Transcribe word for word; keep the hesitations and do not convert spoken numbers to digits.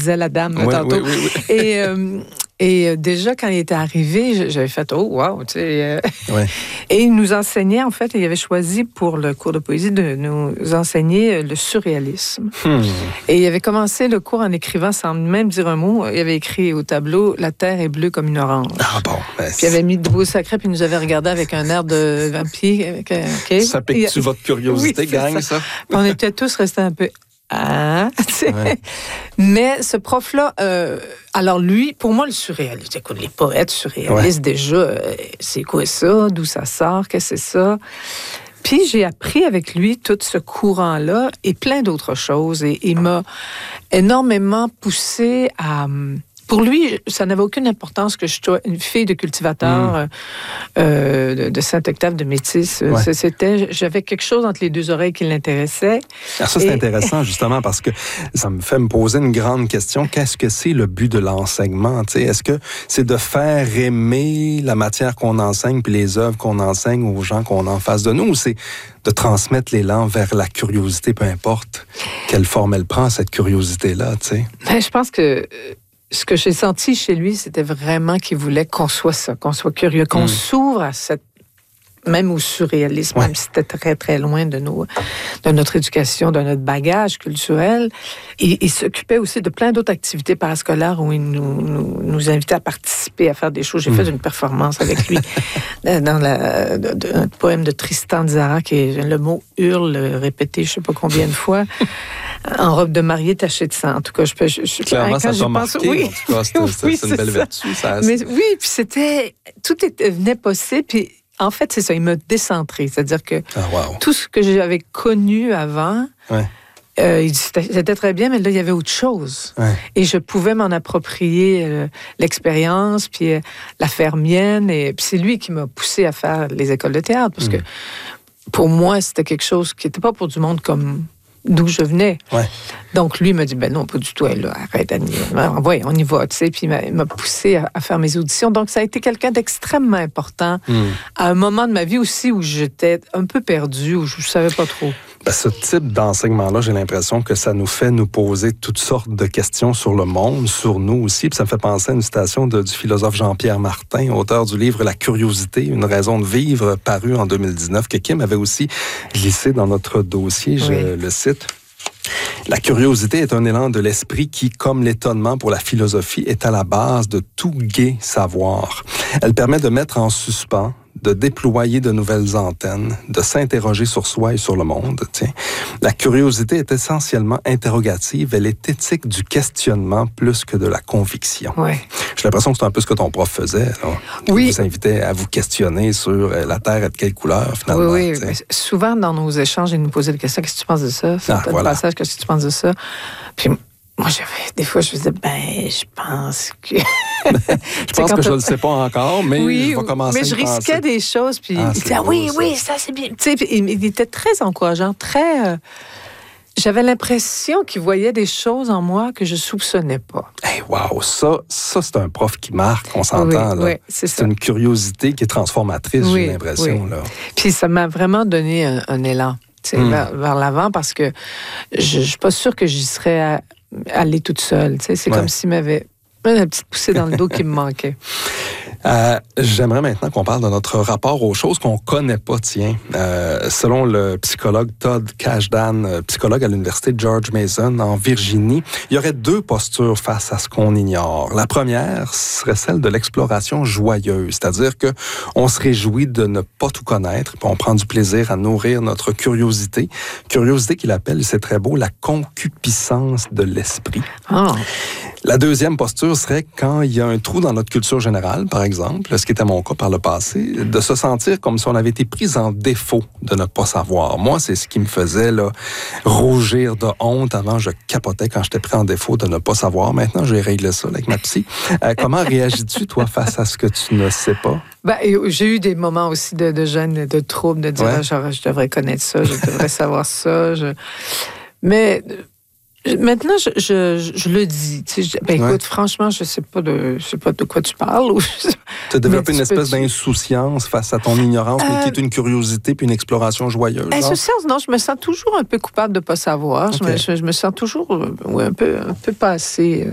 disait la dame oui, tantôt. Oui, oui, oui. Et, euh, et déjà, quand il était arrivé, j'avais fait « Oh, wow! » tu sais. Ouais. Et il nous enseignait, en fait, il avait choisi pour le cours de poésie de nous enseigner le surréalisme. Hmm. Et il avait commencé le cours en écrivant, sans même dire un mot, il avait écrit au tableau « La terre est bleue comme une orange ». Ah bon? Ben, Puis il avait mis de beau sacré, puis il nous avait regardé avec un air de vampire. Okay. Ça pique-tu votre curiosité, oui, gang, ça? ça? Puis on était tous restés un peu... Ah, ouais. Mais ce prof-là, euh, alors lui, pour moi, le surréaliste, écoute, les poètes surréalistes, ouais. déjà, euh, c'est quoi ça? D'où ça sort? Qu'est-ce que c'est ça? Puis j'ai appris avec lui tout ce courant-là et plein d'autres choses. Et il m'a énormément poussé à... Pour lui, ça n'avait aucune importance que je sois une fille de cultivateur mmh. euh, de, de Saint-Octave, de Métis. Ouais. C'était, j'avais quelque chose entre les deux oreilles qui l'intéressait. Ah, ça, c'est et... intéressant, justement, parce que ça me fait me poser une grande question. Qu'est-ce que c'est le but de l'enseignement? T'sais, est-ce que c'est de faire aimer la matière qu'on enseigne puis les œuvres qu'on enseigne aux gens qu'on a en face de nous? Ou c'est de transmettre l'élan vers la curiosité, peu importe quelle forme elle prend, cette curiosité-là? Ben, je pense que... Ce que j'ai senti chez lui, c'était vraiment qu'il voulait qu'on soit ça, qu'on soit curieux, qu'on mmh. s'ouvre à cette... même au surréalisme, ouais. même si c'était très, très loin de, nos, de notre éducation, de notre bagage culturel. Et il s'occupait aussi de plein d'autres activités parascolaires où il nous, nous, nous invitait à participer, à faire des choses. J'ai mmh. fait une performance avec lui dans la, de, de, un poème de Tristan Tzara, qui est le mot « hurle » répété je ne sais pas combien de fois. En robe de mariée tachée de sang. En tout cas, je peux... Je, je, Clairement, ça t'a marqué. Oui, en tout cas, c'est, oui, c'est une belle ça. vertu. Ça. Mais, oui, puis c'était... Tout était, venait possible, puis en fait, c'est ça, il m'a décentré. C'est-à-dire que ah, wow. tout ce que j'avais connu avant, ouais. euh, c'était, c'était très bien, mais là, il y avait autre chose. Ouais. Et je pouvais m'en approprier euh, l'expérience, puis euh, la faire mienne. Et puis c'est lui qui m'a poussé à faire les écoles de théâtre, parce mmh. que pour moi, c'était quelque chose qui n'était pas pour du monde comme... d'où je venais. Ouais. Donc, lui m'a dit, ben non, pas du tout, là, arrête, Annie. Ouais, on y va, tu sais. Puis, il m'a, il m'a poussé à, à faire mes auditions. Donc, ça a été quelqu'un d'extrêmement important mm. à un moment de ma vie aussi où j'étais un peu perdue, où je ne savais pas trop. Ben, ce type d'enseignement-là, j'ai l'impression que ça nous fait nous poser toutes sortes de questions sur le monde, sur nous aussi. Puis ça me fait penser à une citation de, du philosophe Jean-Pierre Martin, auteur du livre « La curiosité, une raison de vivre », paru en deux mille dix-neuf, que Kim avait aussi glissé dans notre dossier. Je oui. le cite. « La curiosité est un élan de l'esprit qui, comme l'étonnement pour la philosophie, est à la base de tout gai savoir. Elle permet de mettre en suspens, de déployer de nouvelles antennes, de s'interroger sur soi et sur le monde. Tiens. La curiosité est essentiellement interrogative. Elle est éthique du questionnement plus que de la conviction. Ouais. J'ai l'impression que c'est un peu ce que ton prof faisait. Là. Oui. Il vous invitait à vous questionner sur la Terre est de quelle couleur, finalement. Oui, oui. Souvent, dans nos échanges, il nous posait des questions. Qu'est-ce que tu penses de ça? C'est ah, voilà. passage, qu'est-ce que tu penses de ça? Puis moi, j'avais, des fois, je faisais, ben, je pense que... je pense que je ne le sais pas encore, mais oui, je vais commencer mais je risquais penser. des choses, puis ah, il disait, ah, oui, ça. oui, ça, c'est bien. Tu sais, il, il était très encourageant, très... Euh, j'avais l'impression qu'il voyait des choses en moi que je soupçonnais pas. Hey, wow, ça, ça c'est un prof qui marque, on s'entend. Oui, là. Oui, c'est, c'est ça. une curiosité qui est transformatrice, oui, j'ai l'impression. Oui. Là. Puis ça m'a vraiment donné un, un élan mm. vers, vers l'avant, parce que je ne suis pas sûre que j'y serais à, allée toute seule. C'est ouais. comme s'il m'avait une petite poussée dans le dos qui me manquait. Euh, j'aimerais maintenant qu'on parle de notre rapport aux choses qu'on connaît pas, tiens. Euh, selon le psychologue Todd Kashdan, psychologue à l'université George Mason en Virginie, il y aurait deux postures face à ce qu'on ignore. La première serait celle de l'exploration joyeuse, c'est-à-dire que on se réjouit de ne pas tout connaître, puis on prend du plaisir à nourrir notre curiosité. Curiosité qu'il appelle, c'est très beau, la concupiscence de l'esprit. Oh. La deuxième posture serait quand il y a un trou dans notre culture générale, par exemple, ce qui était mon cas par le passé, de se sentir comme si on avait été pris en défaut de ne pas savoir. Moi, c'est ce qui me faisait là, rougir de honte. Avant, je capotais quand j'étais pris en défaut de ne pas savoir. Maintenant, j'ai réglé ça là, avec ma psy. Euh, comment réagis-tu, toi, face à ce que tu ne sais pas? Ben, j'ai eu des moments aussi de, de gêne, de trouble, de dire ouais. genre, je devrais connaître ça, je devrais savoir ça. Je... Mais... Maintenant, je, je, je le dis. Tu sais, ben, écoute, ouais. franchement, je ne sais pas de, je sais pas de quoi tu parles. Tu as développé une espèce peux... d'insouciance face à ton ignorance, euh... mais qui est une curiosité puis une exploration joyeuse. Insouciance, non, je me sens toujours un peu coupable de ne pas savoir. Okay. Je, me, je, je me sens toujours ouais, un peu, un peu pas assez...